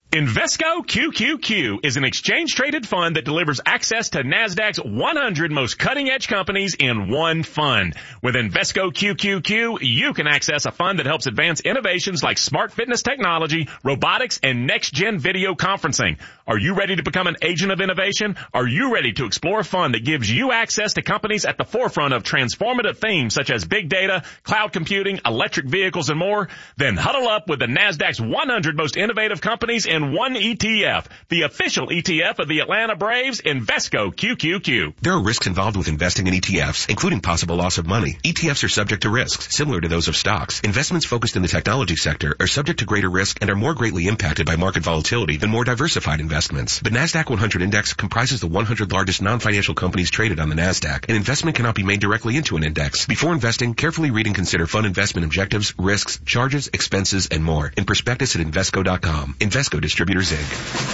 Invesco QQQ is an exchange-traded fund that delivers access to NASDAQ's 100 most cutting-edge companies in one fund. With Invesco QQQ, you can access a fund that helps advance innovations like smart fitness technology, robotics, and next-gen video conferencing. Are you ready to become an agent of innovation? Are you ready to explore a fund that gives you access to companies at the forefront of transformative themes such as big data, cloud computing, electric vehicles, and more? Then huddle up with the NASDAQ's 100 most innovative companies in one ETF, the official ETF of the Atlanta Braves, Invesco QQQ. There are risks involved with investing in ETFs, including possible loss of money. ETFs are subject to risks, similar to those of stocks. Investments focused in the technology sector are subject to greater risk and are more greatly impacted by market volatility than more diversified investments. The NASDAQ 100 Index comprises the 100 largest non-financial companies traded on the NASDAQ. An investment cannot be made directly into an index. Before investing, carefully read and consider fund investment objectives, risks, charges, expenses, and more in prospectus at Invesco.com. Invesco Distributors, Inc.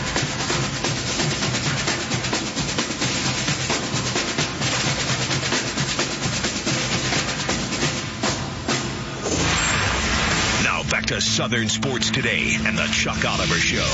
Now back to Southern Sports Today and the Chuck Oliver Show.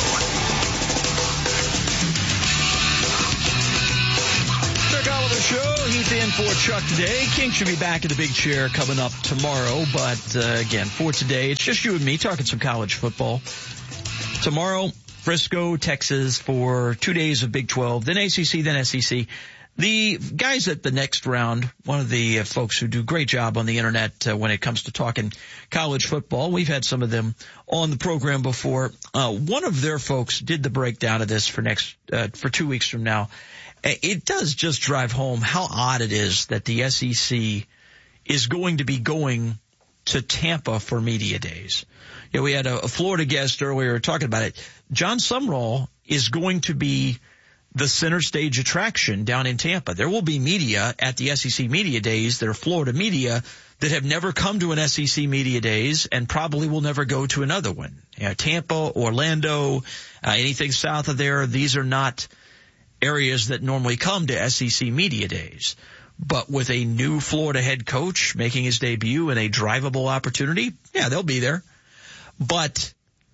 Chuck Oliver Show. He's in for Chuck today. King should be back in the big chair coming up tomorrow. But again, for today, it's just you and me talking some college football. Tomorrow, Frisco, Texas for 2 days of Big 12, then ACC, then SEC. The guys at the next round, one of the folks who do a great job on the internet when it comes to talking college football, we've had some of them on the program before. One of their folks did the breakdown of this for 2 weeks from now. It does just drive home how odd it is that the SEC is going to be going to Tampa for media days. You know, we had a Florida guest earlier talking about it. John Sumrall is going to be the center stage attraction down in Tampa. There will be media at the SEC Media Days that are Florida media that have never come to an SEC Media Days and probably will never go to another one. You know, Tampa, Orlando, anything south of there, these are not areas that normally come to SEC Media Days. But with a new Florida head coach making his debut and a drivable opportunity, yeah, they'll be there. But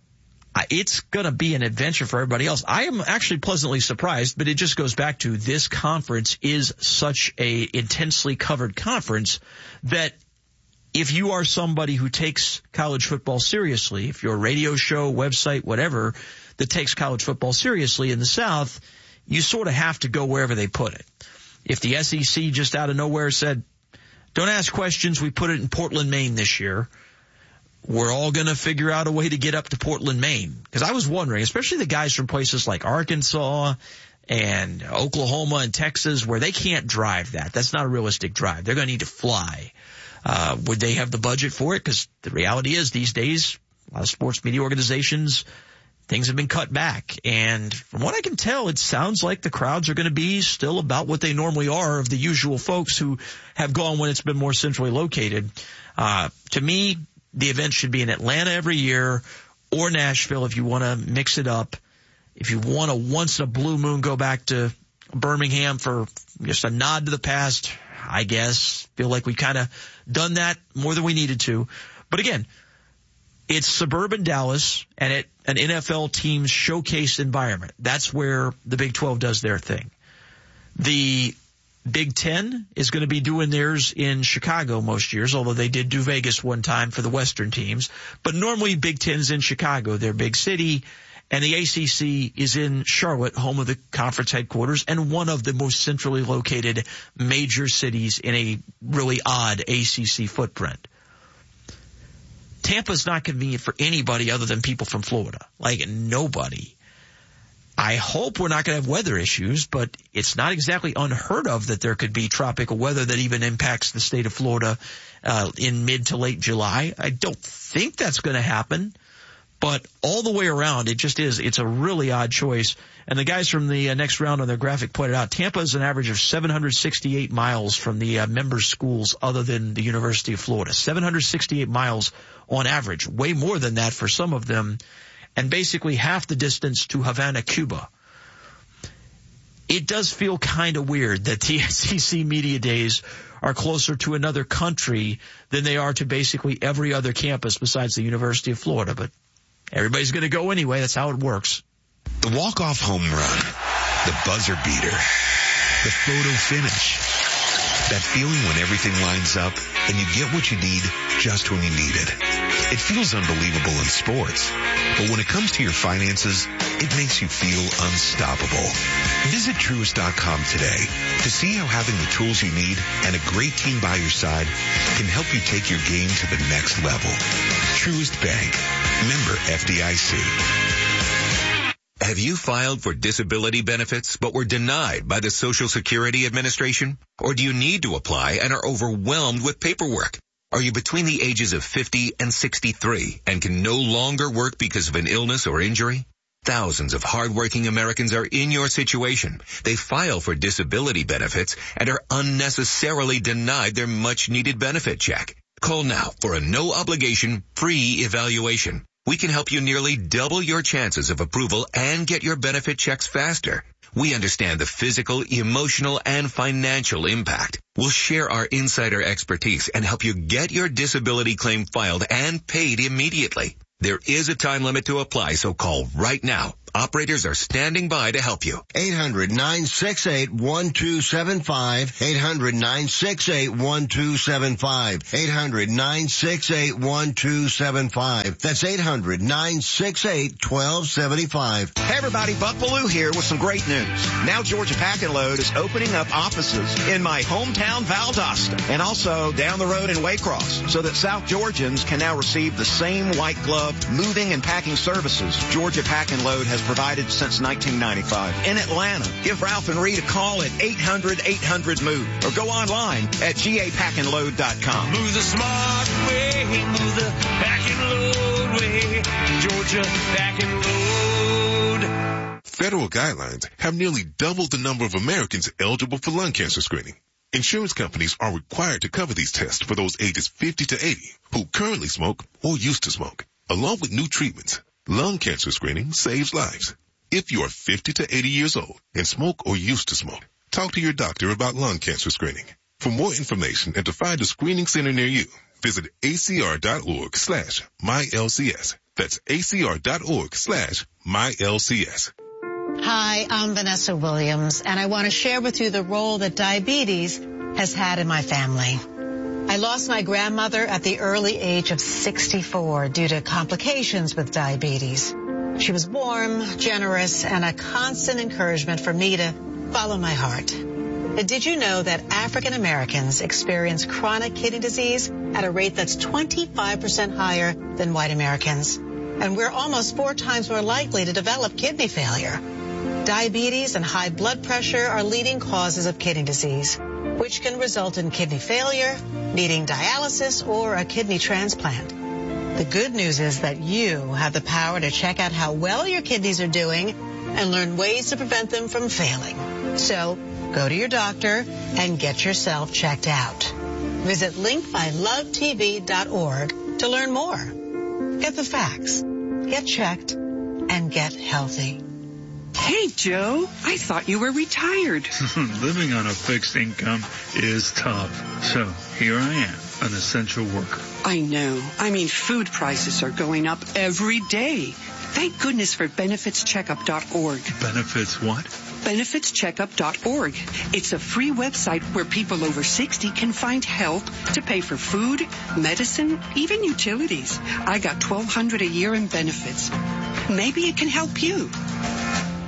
it's going to be an adventure for everybody else. I am actually pleasantly surprised, but it just goes back to this conference is such a intensely covered conference that if you are somebody who takes college football seriously, if you're a radio show, website, whatever, that takes college football seriously in the South, you sort of have to go wherever they put it. If the SEC just out of nowhere said, don't ask questions, we put it in Portland, Maine this year, we're all going to figure out a way to get up to Portland, Maine. Because I was wondering, especially the guys from places like Arkansas and Oklahoma and Texas where they can't drive that. That's not a realistic drive. They're going to need to fly. Would they have the budget for it? Because the reality is these days, a lot of sports media organizations, things have been cut back. And from what I can tell, it sounds like the crowds are going to be still about what they normally are of the usual folks who have gone when it's been more centrally located. To me, the event should be in Atlanta every year or Nashville if you want to mix it up. If you want to once in a blue moon go back to Birmingham for just a nod to the past, I guess. Feel like we've kind of done that more than we needed to. But again, it's suburban Dallas and an NFL team's showcase environment. That's where the Big 12 does their thing. The Big 10 is going to be doing theirs in Chicago most years, although they did do Vegas one time for the Western teams. But normally Big 10's in Chicago, their big city, and the ACC is in Charlotte, home of the conference headquarters, and one of the most centrally located major cities in a really odd ACC footprint. Tampa's not convenient for anybody other than people from Florida. Like nobody. I hope we're not going to have weather issues, but it's not exactly unheard of that there could be tropical weather that even impacts the state of Florida in mid to late July. I don't think that's going to happen, but all the way around, it just is. It's a really odd choice. And the guys from the next round on their graphic pointed out, Tampa is an average of 768 miles from the member schools other than the University of Florida. 768 miles on average, way more than that for some of them, and basically half the distance to Havana, Cuba. It does feel kind of weird that the SEC Media Days are closer to another country than they are to basically every other campus besides the University of Florida. But everybody's going to go anyway. That's how it works. The walk-off home run, the buzzer beater, the photo finish. That feeling when everything lines up and you get what you need just when you need it. It feels unbelievable in sports, but when it comes to your finances, it makes you feel unstoppable. Visit Truist.com today to see how having the tools you need and a great team by your side can help you take your game to the next level. Truist Bank. Member FDIC. Have you filed for disability benefits but were denied by the Social Security Administration? Or do you need to apply and are overwhelmed with paperwork? Are you between the ages of 50 and 63 and can no longer work because of an illness or injury? Thousands of hardworking Americans are in your situation. They file for disability benefits and are unnecessarily denied their much-needed benefit check. Call now for a no-obligation, free evaluation. We can help you nearly double your chances of approval and get your benefit checks faster. We understand the physical, emotional, and financial impact. We'll share our insider expertise and help you get your disability claim filed and paid immediately. There is a time limit to apply, so call right now. Operators are standing by to help you. 800-968-1275. 800-968-1275. 800-968-1275. That's 800-968-1275. Hey everybody, Buck Bellew here with some great news. Now Georgia Pack and Load is opening up offices in my hometown Valdosta and also down the road in Waycross so that South Georgians can now receive the same white glove moving and packing services Georgia Pack and Load has provided since 1995. In Atlanta, give Ralph and Reed a call at 800-800-MOVE or go online at gapackandload.com. Move the smart way, move the pack and load way, Georgia Pack and Load. Federal guidelines have nearly doubled the number of Americans eligible for lung cancer screening. Insurance companies are required to cover these tests for those ages 50 to 80 who currently smoke or used to smoke. Along with new treatments, lung cancer screening saves lives. If you are 50 to 80 years old and smoke or used to smoke, talk to your doctor about lung cancer screening. For more information and to find a screening center near you, visit acr.org/mylcs. That's acr.org/mylcs. Hi, I'm Vanessa Williams, and I want to share with you the role that diabetes has had in my family. I lost my grandmother at the early age of 64 due to complications with diabetes. She was warm, generous, and a constant encouragement for me to follow my heart. Did you know that African Americans experience chronic kidney disease at a rate that's 25% higher than white Americans? And we're almost 4 times more likely to develop kidney failure. Diabetes and high blood pressure are leading causes of kidney disease, which can result in kidney failure, needing dialysis, or a kidney transplant. The good news is that you have the power to check out how well your kidneys are doing and learn ways to prevent them from failing. So go to your doctor and get yourself checked out. Visit linkmylovetv.org to learn more. Get the facts, get checked, and get healthy. Hey, Joe, I thought you were retired. Living on a fixed income is tough. So here I am, an essential worker. I know. I mean, food prices are going up every day. Thank goodness for benefitscheckup.org. Benefits what? benefitscheckup.org. It's a free website where people over 60 can find help to pay for food, medicine, even utilities. I got $1,200 a year in benefits. Maybe it can help you.